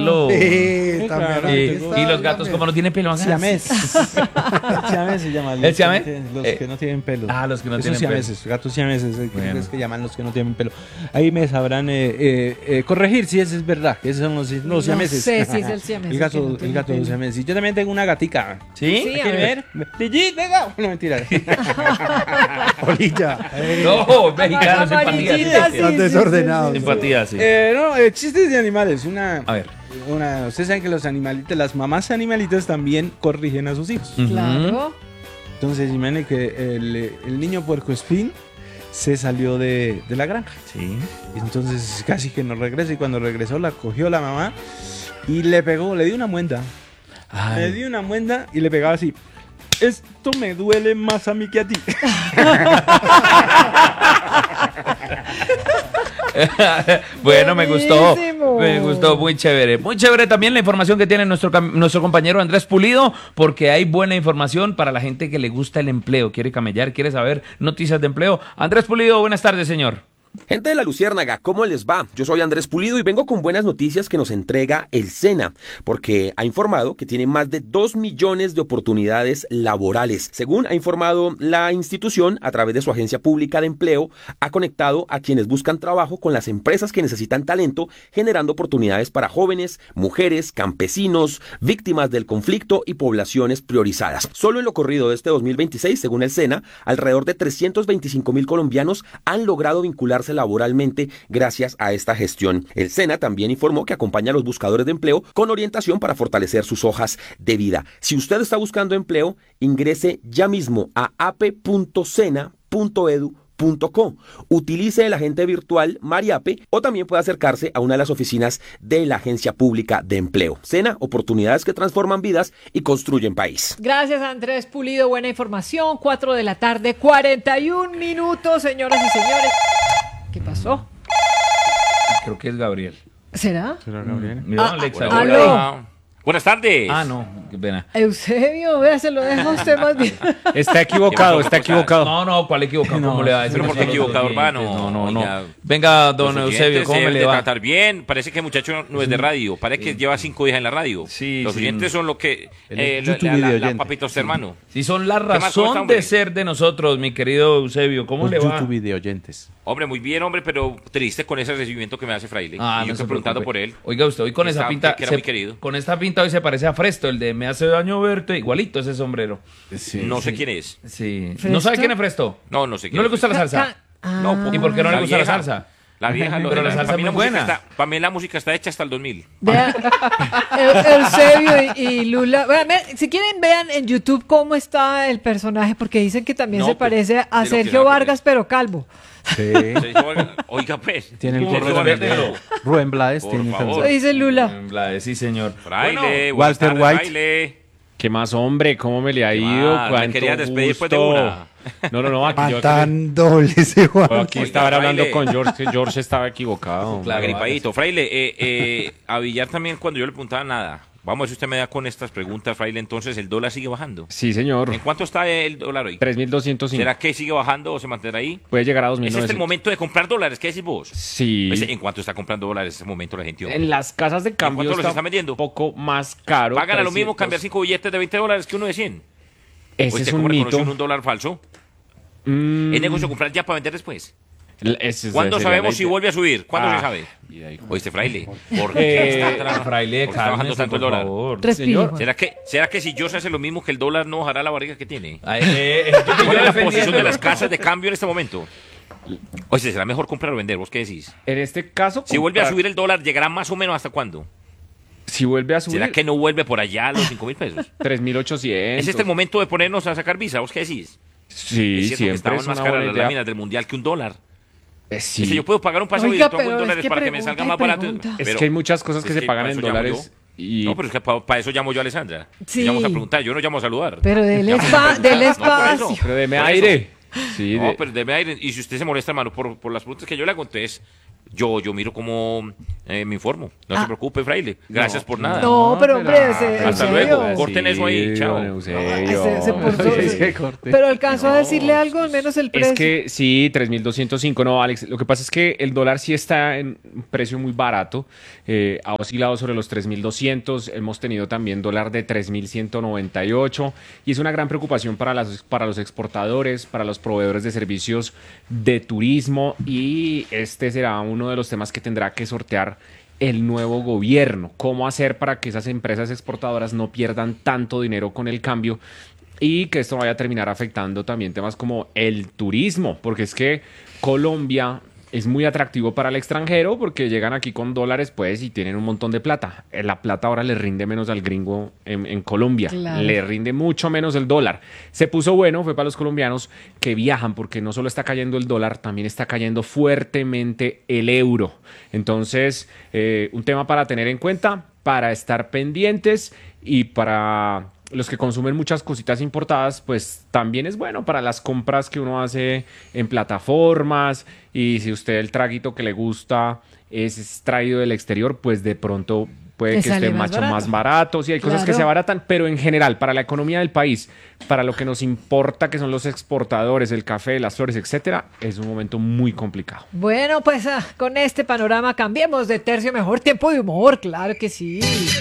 pelo. Sí, también. ¿Y los gatos como no tienen pelo? Siamés. Siamés se llama. ¿El siamés? Los que no tienen pelo. Ah, los que no Esos tienen pelo. siameses, gatos siameses, Bueno. es que llaman los que no tienen pelo. Ahí me sabrán corregir si eso es verdad, que esos son los siameses. sé si es el siamés El el que no gato, tiene el gato pelo. siamés. Y yo también tengo una gatica. ¿Sí? Sí, a ¿Quieres ver. ver? Brigitte, venga. No, mentira. Polilla. No, mexicanos, Amarillita, empatía. sí, Están sí, desordenados. Empatía, sí. Chistes de animales. A ver. Ustedes saben que los animalitos, las mamás animalitos también corrigen a sus hijos. Claro. Entonces, imagínense que el niño puercoespín se salió de la granja. Sí. Y entonces casi que no regresa. Y cuando regresó, la cogió la mamá y le pegó, le dio una muenda. Ay. Le dio una muenda y le pegaba así. Esto me duele más a mí que a ti. Bueno, me gustó. Buenísimo. Me gustó, muy chévere. Muy chévere también la información que tiene nuestro compañero Andrés Pulido, porque hay buena información para la gente que le gusta el empleo, quiere camellar, quiere saber noticias de empleo. Andrés Pulido, buenas tardes, señor. Gente de la Luciérnaga, ¿cómo les va? Yo soy Andrés Pulido y vengo con buenas noticias que nos entrega el SENA, porque ha informado que tiene más de 2 millones de oportunidades laborales. Según ha informado la institución, a través de su agencia pública de empleo, ha conectado a quienes buscan trabajo con las empresas que necesitan talento, generando oportunidades para jóvenes, mujeres, campesinos, víctimas del conflicto y poblaciones priorizadas. Solo en lo corrido de este 2026, según el SENA, alrededor de 325,000 colombianos han logrado vincularse laboralmente gracias a esta gestión. El SENA también informó que acompaña a los buscadores de empleo con orientación para fortalecer sus hojas de vida. Si usted está buscando empleo, ingrese ya mismo a ape.sena.edu.co. Utilice el agente virtual Mariape o también puede acercarse a una de las oficinas de la Agencia Pública de Empleo. SENA, oportunidades que transforman vidas y construyen país. Gracias, Andrés Pulido. Buena información. 4 de la tarde, 41 minutos, señoras y señores. ¿Qué pasó? Creo que es Gabriel. ¿Será? ¿Será Gabriel? Mira, Alexa. aló. Buenas tardes. Ah, no, qué pena. Eusebio, vea, se lo dejo a usted más bien. Está equivocado, está equivocado. No, ¿cuál equivocado? ¿Cómo le va a decir? Pero ¿por qué equivocado, urbano? No. Oiga, Venga, don los Eusebio, oyentes ¿cómo se me deben le va? tratar bien. Parece que el muchacho no es de radio. Parece que lleva 5 días en la radio. Sí, los sí. oyentes son lo que... El la YouTube video oyente. papita usted, hermano. Si son la más, ¿cómo está, razón hombre? de ser de nosotros, mi querido Eusebio, ¿cómo Los le va? YouTube video oyentes. Hombre, muy bien, hombre, pero triste con ese recibimiento que me hace Fraile. Ah, y yo no se estoy preguntando preocupe. por él. Oiga usted, hoy con Que esa está- pinta, que era muy querido. con esta pinta hoy se parece a Fresto, el de Me hace daño verte, igualito ese sombrero. No sé quién es. Sí. ¿Fresto? ¿No sabe quién es Fresto? No sé quién ¿No le es. gusta la salsa? No, ¿Y por qué no le gusta la vieja. salsa? La vieja, Pero la salsa para mí es muy música buena. para mí la música está hecha hasta el 2000. Vea, Eusebio y Lula. Vean, si quieren, vean en YouTube cómo está el personaje, porque dicen que también No, se pues, parece de a lo que Sergio se va a Vargas, pero calvo. Sí. Oiga, pues. Tiene el ¿Cómo gorro se ve de negro? Rubén Blades. Por Tiene favor. Eso también. dice Lula. Sí, señor. Fraile, buenas Walter tardes, White. Fraile. ¿Qué más, hombre? ¿Cómo me le ha ¿Qué ido? más? ¿Me ¿Cuánto querías despedir después de gusto? una? No, aquí yo Matándole ese Juan. aquí estaba Oiga, hablando Fraile. con George, que George estaba equivocado. Claro. Agripadito. Fraile, a Villar también cuando yo le preguntaba nada. Vamos a ver si usted me da con estas preguntas, Fraile. Entonces, ¿el dólar sigue bajando? Sí, señor. ¿En cuánto está el dólar hoy? 3.205. ¿Será que sigue bajando o se mantendrá ahí? Puede llegar a ¿Es este el 2.900. momento de comprar dólares? ¿Qué decís vos? Sí. ¿En cuánto está comprando dólares en este momento la gente? En las casas de cambio cuánto los está están vendiendo? un poco más caro. ¿Pagan a lo 300. mismo cambiar 5 billetes de $20 que uno de 100? Ese ¿Oíste es un cómo reconoció mito. un dólar falso? Mm, ¿Es negocio comprar ya para vender después? ese ¿Cuándo sería sabemos la si idea. vuelve a subir? ¿Cuándo se Ah, sabe? mira, hijo. ¿Oíste, Fraile? ¿Por qué está Fraile, ¿por qué está bajando cálmese, tanto el por dólar? favor. Respire, Señor. Juan. ¿Será que si yo se hace lo mismo que el dólar no bajará la barriga que tiene? Ay, ¿Cuál es la posición defendiendo. de las casas de cambio en este momento? Oye, ¿será mejor comprar o vender? ¿Vos qué decís? En este caso, Si vuelve a comprar- subir el dólar, ¿llegará más o menos hasta cuándo? Si vuelve a subir, ¿Será que no vuelve por allá a los 5.000 pesos? 3.800. ¿Es este el momento de ponernos a sacar visa? ¿Vos qué decís? Sí, Es cierto que siempre estaban es más una caras buena las idea. láminas del mundial que un dólar. Sí. Es que yo puedo pagar un paseo Oiga, y en pero es dólares que para que me pregunta salga y más barato. pregunta. Es Pero- que hay muchas cosas que es se que pagan para en eso llamo dólares y No, pero es que para eso llamo yo a Alessandra. Sí. Llamo a preguntar, yo no llamo a saludar. Pero del Llamo a preguntar. del No, por espacio. eso. Pero deme Por eso. aire. Sí, No, pero deme aire. Y si usted se molesta, hermano, por las preguntas que yo le hago, entonces Yo miro cómo me informo. No se preocupe, Fraile. Gracias por nada. No, pero hombre, Hasta ¿en serio? luego. Corten eso ahí, chao. Se puso- Pero alcanzó a decirle algo, al menos el precio. Es que sí, 3.205. No, Alex, lo que pasa es que el dólar sí está en un precio muy barato. Ha oscilado sobre los 3.200. Hemos tenido también dólar de 3.198. Y es una gran preocupación para los exportadores, para los proveedores de servicios de turismo. Y este será uno de los temas que tendrá que sortear el nuevo gobierno. ¿Cómo hacer para que esas empresas exportadoras no pierdan tanto dinero con el cambio y que esto vaya a terminar afectando también temas como el turismo? Porque es que Colombia es muy atractivo para el extranjero porque llegan aquí con dólares, pues, y tienen un montón de plata. La plata ahora le rinde menos al gringo en Colombia. Claro. Le rinde mucho menos el dólar. Se puso bueno, fue para los colombianos que viajan porque no solo está cayendo el dólar, también está cayendo fuertemente el euro. Entonces, un tema para tener en cuenta, para estar pendientes y para los que consumen muchas cositas importadas, pues también es bueno para las compras que uno hace en plataformas. Y si usted el traguito que le gusta es traído del exterior, pues de pronto puede Le que sale esté más mucho barato. más barato. Sí, hay cosas que Claro. se abaratan, pero en general, para la economía del país, para lo que nos importa, que son los exportadores, el café, las flores, etcétera, es un momento muy complicado. Bueno, pues con este panorama cambiemos de tercio, mejor tiempo de humor, claro que sí.